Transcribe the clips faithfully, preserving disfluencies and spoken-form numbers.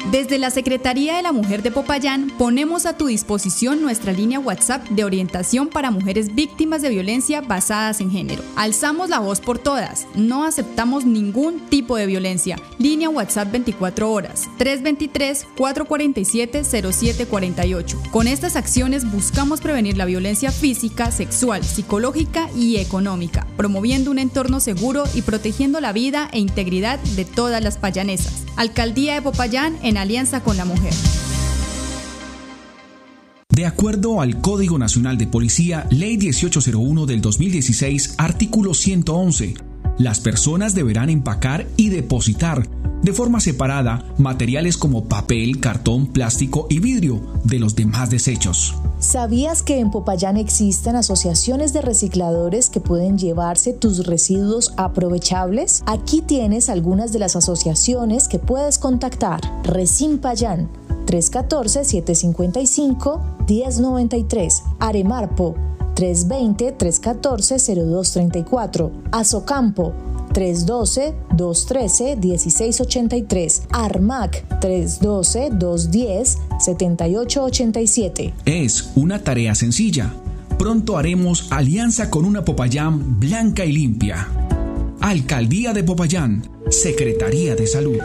Desde la Secretaría de la Mujer de Popayán ponemos a tu disposición nuestra línea WhatsApp de orientación para mujeres víctimas de violencia basadas en género. Alzamos la voz por todas, no aceptamos ningún tipo de violencia. Línea WhatsApp veinticuatro horas, tres dos tres, cuatro cuatro siete, cero siete cuatro ocho. Con estas acciones buscamos prevenir la violencia física, sexual, psicológica y económica, promoviendo un entorno seguro y protegiendo la vida e integridad de todas las payanesas. Alcaldía de Popayán en alianza con la mujer. De acuerdo al Código Nacional de Policía, Ley dieciocho cero uno del dos mil dieciséis, artículo ciento once, las personas deberán empacar y depositar de forma separada materiales como papel, cartón, plástico y vidrio de los demás desechos. ¿Sabías que en Popayán existen asociaciones de recicladores que pueden llevarse tus residuos aprovechables? Aquí tienes algunas de las asociaciones que puedes contactar. Resimpayán, tres uno cuatro, siete cinco cinco, uno cero nueve tres. Aremarpo, tres dos cero, tres uno cuatro, cero dos tres cuatro. Azocampo, tres uno dos, dos uno tres, uno seis ocho tres. Armac, tres uno dos, dos uno cero, siete ocho ocho siete. Es una tarea sencilla. Pronto haremos alianza con una Popayán blanca y limpia. Alcaldía de Popayán, Secretaría de Salud.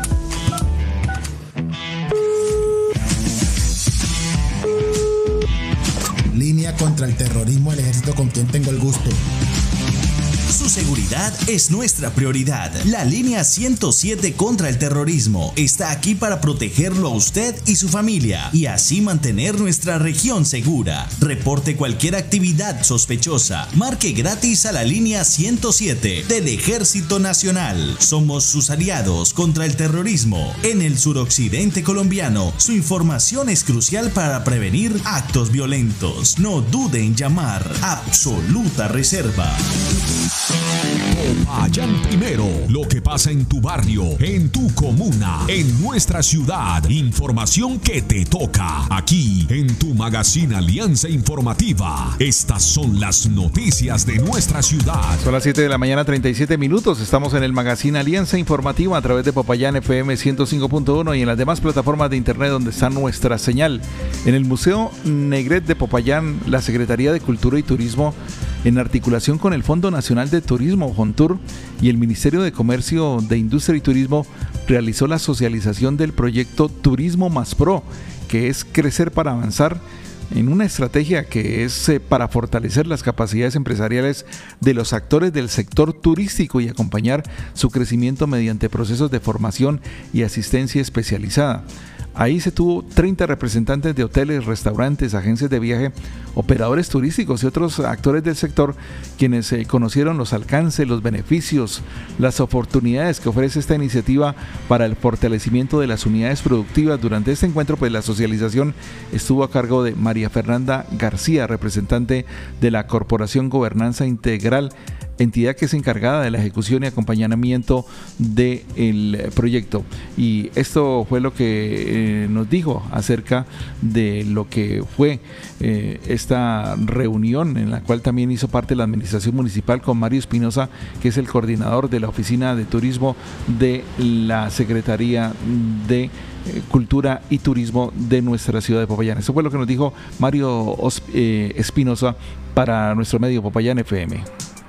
Línea contra el terrorismo del ejército, con quien tengo el gusto. Su seguridad es nuestra prioridad. La línea ciento siete contra el terrorismo está aquí para protegerlo a usted y su familia y así mantener nuestra región segura. Reporte cualquier actividad sospechosa. Marque gratis a la línea ciento siete del Ejército Nacional. Somos sus aliados contra el terrorismo. En el suroccidente colombiano, su información es crucial para prevenir actos violentos. No dude en llamar. Absoluta reserva. Popayán primero, lo que pasa en tu barrio, en tu comuna, en nuestra ciudad. Información que te toca aquí en tu magazine Alianza Informativa. Estas son las noticias de nuestra ciudad. Son las siete de la mañana, treinta y siete minutos. Estamos en el magazine Alianza Informativa a través de Popayán F M ciento cinco punto uno y en las demás plataformas de internet donde está nuestra señal. En el Museo Negret de Popayán, la Secretaría de Cultura y Turismo, en articulación con el Fondo Nacional de Turismo, FONTUR, y el Ministerio de Comercio, de Industria y Turismo, realizó la socialización del proyecto Turismo Más Pro, que es crecer para avanzar en una estrategia que es eh, para fortalecer las capacidades empresariales de los actores del sector turístico y acompañar su crecimiento mediante procesos de formación y asistencia especializada. Ahí se tuvo treinta representantes de hoteles, restaurantes, agencias de viaje, operadores turísticos y otros actores del sector, quienes eh, conocieron los alcances, los beneficios, las oportunidades que ofrece esta iniciativa para el fortalecimiento de las unidades productivas. Durante este encuentro, pues la socialización estuvo a cargo de María Fernanda García, representante de la Corporación Gobernanza Integral, entidad que es encargada de la ejecución y acompañamiento del proyecto. Y esto fue lo que eh, nos dijo acerca de lo que fue eh, esta reunión, en la cual también hizo parte la administración municipal, con Mario Espinosa, que es el coordinador de la Oficina de Turismo de la Secretaría de Cultura y Turismo de nuestra ciudad de Popayán. Eso fue lo que nos dijo Mario eh, Espinosa para nuestro medio Popayán F M.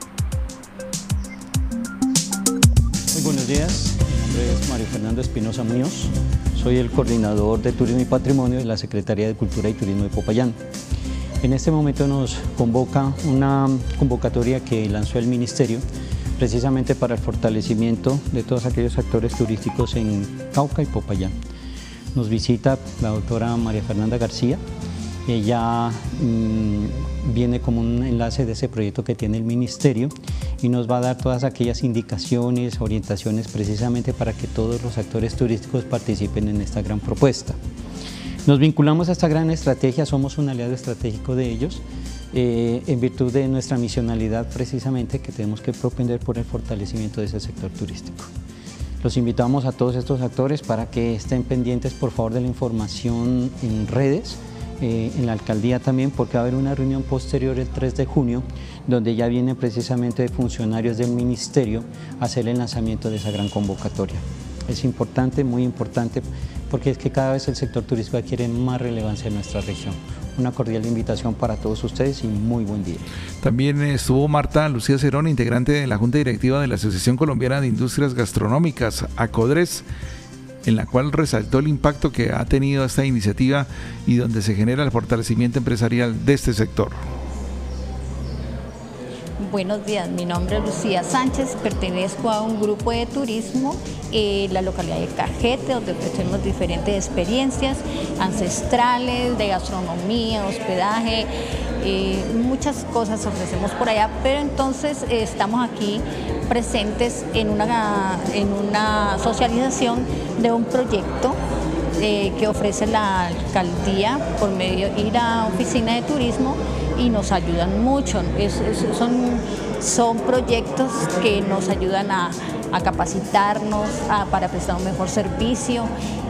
Buenos días, mi nombre es Mario Fernando Espinosa Muñoz, soy el coordinador de Turismo y Patrimonio de la Secretaría de Cultura y Turismo de Popayán. En este momento nos convoca una convocatoria que lanzó el Ministerio precisamente para el fortalecimiento de todos aquellos actores turísticos en Cauca y Popayán. Nos visita la doctora María Fernanda García. Ella mmm, viene como un enlace de ese proyecto que tiene el Ministerio y nos va a dar todas aquellas indicaciones, orientaciones precisamente para que todos los actores turísticos participen en esta gran propuesta. Nos vinculamos a esta gran estrategia, somos un aliado estratégico de ellos, eh, en virtud de nuestra misionalidad precisamente que tenemos que propender por el fortalecimiento de ese sector turístico. Los invitamos a todos estos actores para que estén pendientes por favor de la información en redes, Eh, en la alcaldía también, porque va a haber una reunión posterior el tres de junio donde ya vienen precisamente funcionarios del ministerio a hacer el lanzamiento de esa gran convocatoria. Es importante, muy importante, porque es que cada vez el sector turístico adquiere más relevancia en nuestra región. Una cordial invitación para todos ustedes y muy buen día. También estuvo Marta Lucía Cerón, integrante de la Junta Directiva de la Asociación Colombiana de Industrias Gastronómicas, ACODRES, en la cual resaltó el impacto que ha tenido esta iniciativa y donde se genera el fortalecimiento empresarial de este sector. Buenos días, mi nombre es Lucía Sánchez, pertenezco a un grupo de turismo en la localidad de Cajete, donde ofrecemos diferentes experiencias ancestrales, de gastronomía, hospedaje, eh, muchas cosas ofrecemos por allá, pero entonces eh, estamos aquí presentes en una, en una socialización de un proyecto eh, que ofrece la alcaldía por medio de ir a oficina de turismo y nos ayudan mucho. Es, es, son, son proyectos que nos ayudan a, a capacitarnos, a, para prestar un mejor servicio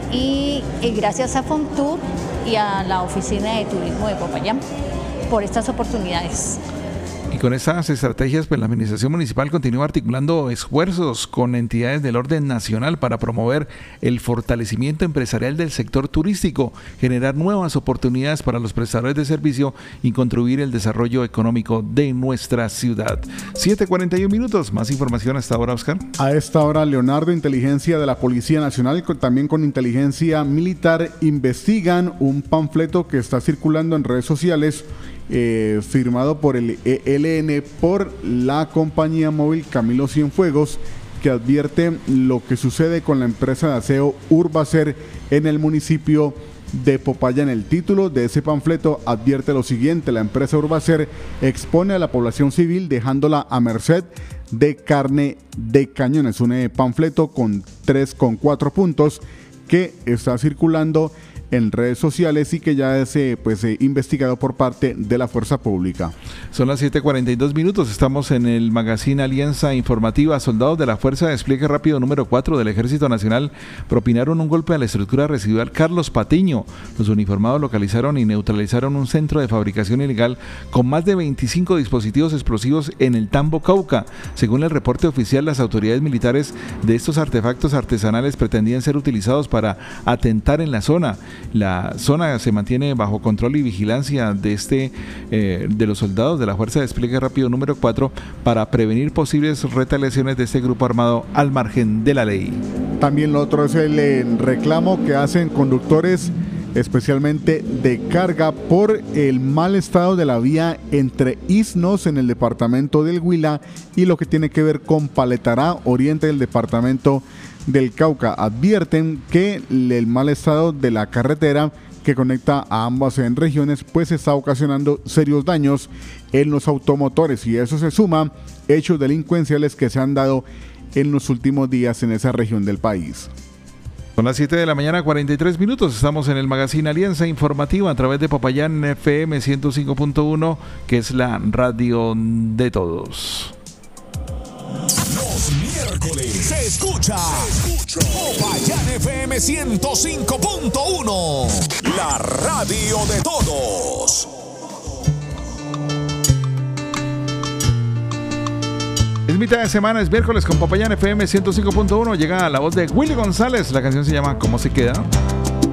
y, y gracias a Fontur y a la oficina de turismo de Popayán por estas oportunidades. Y con estas estrategias, pues la administración municipal continúa articulando esfuerzos con entidades del orden nacional para promover el fortalecimiento empresarial del sector turístico, generar nuevas oportunidades para los prestadores de servicio y contribuir al desarrollo económico de nuestra ciudad. siete cuarenta y uno minutos, más información hasta ahora, Oscar. A esta hora, Leonardo, inteligencia de la Policía Nacional, también con inteligencia militar, investigan un panfleto que está circulando en redes sociales, Eh, firmado por el E L N por la compañía móvil Camilo Cienfuegos, que advierte lo que sucede con la empresa de aseo Urbacer en el municipio de Popayán. El título de ese panfleto advierte lo siguiente: la empresa Urbacer expone a la población civil dejándola a merced de carne de cañón. Es un eh, panfleto con tres, con cuatro puntos que está circulando en redes sociales y que ya es eh, pues, eh, investigado por parte de la fuerza pública. Son las siete cuarenta y dos minutos, estamos en el magazine Alianza Informativa. Soldados de la Fuerza de Despliegue Rápido número cuatro del Ejército Nacional propinaron un golpe a la estructura residual Carlos Patiño. Los uniformados localizaron y neutralizaron un centro de fabricación ilegal con más de veinticinco dispositivos explosivos en el Tambo, Cauca. Según el reporte oficial, las autoridades militares de estos artefactos artesanales pretendían ser utilizados para atentar en la zona. La zona se mantiene bajo control y vigilancia de este eh, de los soldados de la Fuerza de Despliegue Rápido número cuatro para prevenir posibles retaliaciones de este grupo armado al margen de la ley. También lo otro es el eh, reclamo que hacen conductores, especialmente de carga, por el mal estado de la vía entre Isnos en el departamento del Huila y lo que tiene que ver con Paletará, oriente del departamento del Cauca. Advierten que el mal estado de la carretera que conecta a ambas en regiones pues está ocasionando serios daños en los automotores, y eso se suma hechos delincuenciales que se han dado en los últimos días en esa región del país. Son las siete de la mañana, cuarenta y tres minutos. Estamos en el magazine Alianza Informativa a través de Popayán F M ciento cinco punto uno, que es la radio de todos. Los miércoles se escucha, se escucha Popayán F M ciento cinco punto uno, la radio de todos. Es mitad de semana, es miércoles con Popayán F M ciento cinco punto uno. Llega la voz de Willy González. La canción se llama ¿Cómo se queda?